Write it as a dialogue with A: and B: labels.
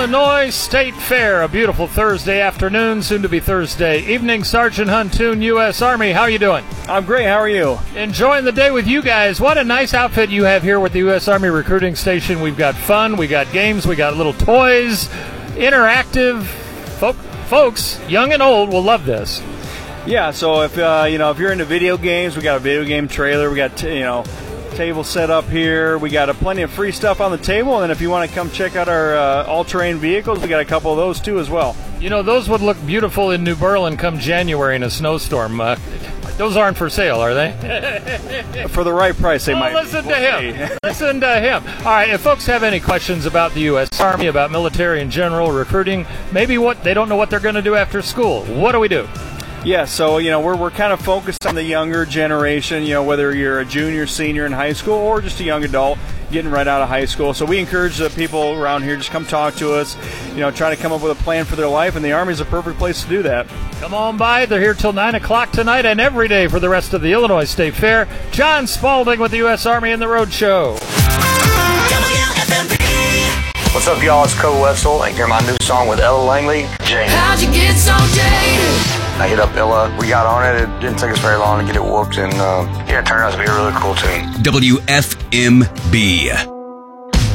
A: Illinois State Fair, a beautiful Thursday afternoon, soon to be Thursday evening. Sergeant Huntoon, U.S. Army, how are you doing?
B: I'm great, how are you?
A: Enjoying the day with you guys. What a nice outfit you have here with the U.S. Army Recruiting Station. We've got fun, we got games, we got little toys, interactive. Folks, young and old, will love this.
B: Yeah, so if if you're into video games, we got a video game trailer. We got table set up here. We got plenty of free stuff on the table, and then if you want to come check out our all-terrain vehicles, we got a couple of those too as well.
A: You know, those would look beautiful in New Berlin come January in a snowstorm. Those aren't for sale, are they?
B: For the right price, they might.
A: Listen to him. Listen to him. All right, if folks have any questions about the U.S. Army, about military in general, recruiting, maybe they don't know what they're going to do after school, what do we do?
B: Yeah, so we're kind of focused on the younger generation, whether you're a junior, senior in high school or just a young adult getting right out of high school. So we encourage the people around here, just come talk to us, try to come up with a plan for their life, and the Army's a perfect place to do that.
A: Come on by. They're here till 9 o'clock tonight and every day for the rest of the Illinois State Fair. John Spalding with the U.S. Army and the Road Show.
C: What's up, y'all? It's Cole Wetzel, and hear my new song with Ella Langley, Jane.
D: How'd you get so jaded?
C: I hit up Ella. We got on it. It didn't take us very long to get it whooped, and it turned out to be a really cool tune.
E: WFMB.